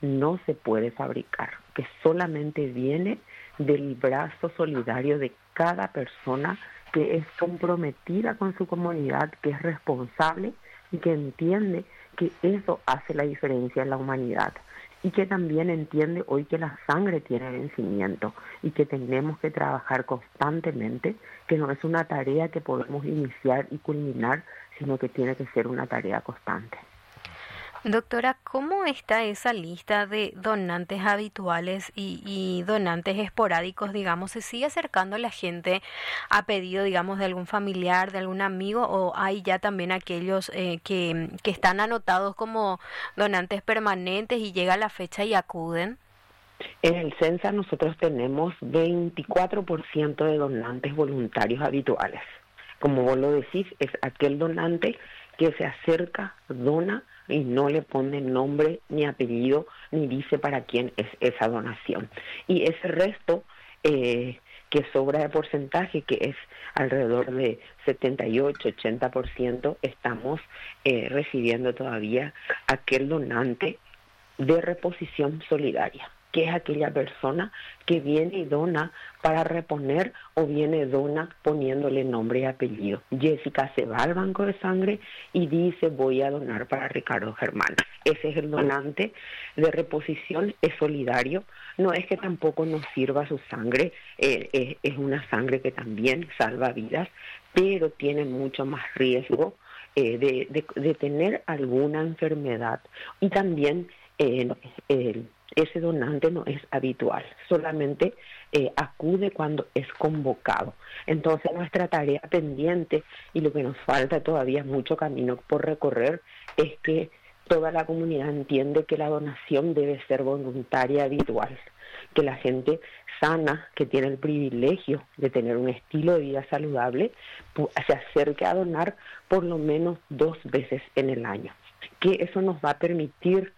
no se puede fabricar, que solamente viene del brazo solidario de cada persona que es comprometida con su comunidad, que es responsable y que entiende que eso hace la diferencia en la humanidad. Y que también entiende hoy que la sangre tiene vencimiento y que tenemos que trabajar constantemente, que no es una tarea que podemos iniciar y culminar, sino que tiene que ser una tarea constante. Doctora, ¿cómo está esa lista de donantes habituales y donantes esporádicos, digamos? ¿Se sigue acercando la gente a pedido, digamos, de algún familiar, de algún amigo, o hay ya también aquellos que están anotados como donantes permanentes y llega la fecha y acuden? En el CENSA nosotros tenemos 24% de donantes voluntarios habituales. Como vos lo decís, es aquel donante que se acerca, dona y no le pone nombre ni apellido ni dice para quién es esa donación. Y ese resto que sobra de porcentaje, que es alrededor de 78-80%, estamos recibiendo todavía aquel donante de reposición solidaria, que es aquella persona que viene y dona para reponer o viene y dona poniéndole nombre y apellido. Jessica se va al banco de sangre y dice voy a donar para Ricardo Germán. Ese es el donante de reposición, es solidario, no es que tampoco nos sirva su sangre, es una sangre que también salva vidas, pero tiene mucho más riesgo de tener alguna enfermedad y también ese donante no es habitual, solamente acude cuando es convocado. Entonces nuestra tarea pendiente y lo que nos falta todavía mucho camino por recorrer es que toda la comunidad entiende que la donación debe ser voluntaria habitual, que la gente sana, que tiene el privilegio de tener un estilo de vida saludable, se acerque a donar por lo menos 2 veces en el año, que eso nos va a permitir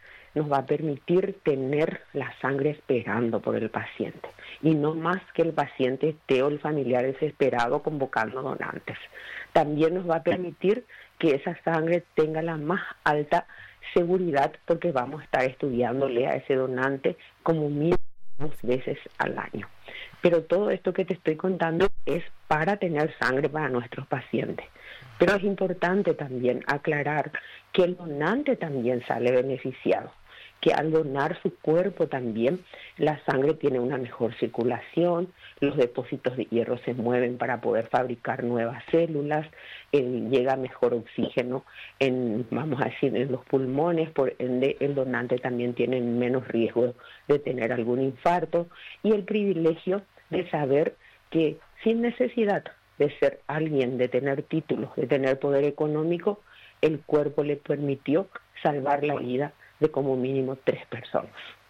tener la sangre esperando por el paciente y no más que el paciente esté o el familiar desesperado convocando donantes. También nos va a permitir que esa sangre tenga la más alta seguridad porque vamos a estar estudiándole a ese donante como mínimo 2 veces al año. Pero todo esto que te estoy contando es para tener sangre para nuestros pacientes. Pero es importante también aclarar que el donante también sale beneficiado, que al donar su cuerpo también la sangre tiene una mejor circulación, los depósitos de hierro se mueven para poder fabricar nuevas células, llega mejor oxígeno en los pulmones, por ende el donante también tiene menos riesgo de tener algún infarto y el privilegio de saber que sin necesidad de ser alguien, de tener títulos, de tener poder económico, el cuerpo le permitió salvar la vida de como mínimo 3 personas.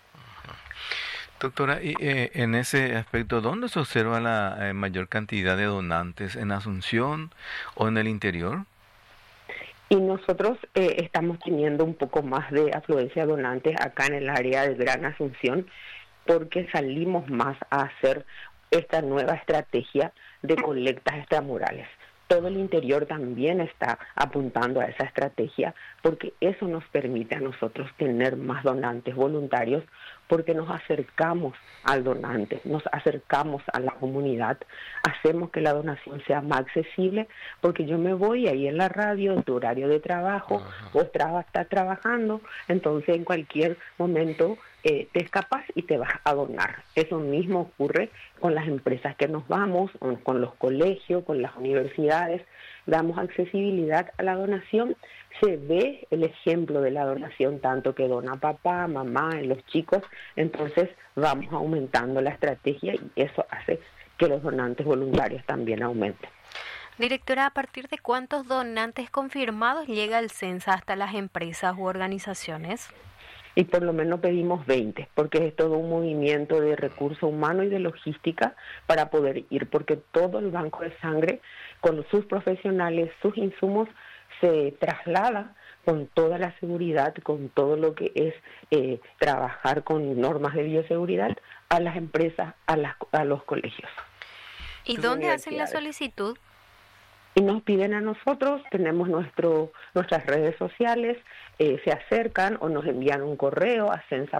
Doctora, y en ese aspecto, ¿dónde se observa la mayor cantidad de donantes? ¿En Asunción o en el interior? Y nosotros estamos teniendo un poco más de afluencia de donantes acá en el área de Gran Asunción, porque salimos más a hacer esta nueva estrategia de colectas extramurales. Todo el interior también está apuntando a esa estrategia porque eso nos permite a nosotros tener más donantes voluntarios porque nos acercamos al donante, nos acercamos a la comunidad, hacemos que la donación sea más accesible porque yo me voy ahí en la radio, en tu horario de trabajo, vos estás trabajando, entonces en cualquier momento te escapas y te vas a donar. Eso mismo ocurre con las empresas que nos vamos, con los colegios, con las universidades, damos accesibilidad a la donación, se ve el ejemplo de la donación tanto que dona papá, mamá, en los chicos, entonces vamos aumentando la estrategia y eso hace que los donantes voluntarios también aumenten. Directora, ¿a partir de cuántos donantes confirmados llega el CENSA hasta las empresas u organizaciones? Y por lo menos pedimos 20, porque es todo un movimiento de recurso humano y de logística para poder ir, porque todo el banco de sangre, con sus profesionales, sus insumos, se traslada con toda la seguridad, con todo lo que es trabajar con normas de bioseguridad a las empresas, a los colegios. ¿Y dónde hacen la solicitud? Y nos piden a nosotros, tenemos nuestras redes sociales, se acercan o nos envían un correo a censa